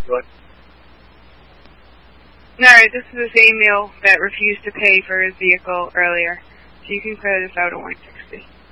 Good. Alright, this is the same male that refused to pay for his vehicle earlier. So you can clear this out at 160.